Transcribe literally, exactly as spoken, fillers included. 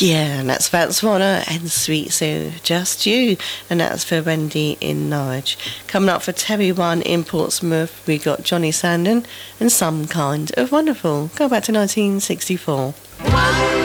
Yeah, and that's Vance Warner and Sweet Sue, Just You, and that's for Wendy in Norwich. Coming up for Terry One in Portsmouth, we got Johnny Sandon and Some Kind of Wonderful. Go back to nineteen sixty-four.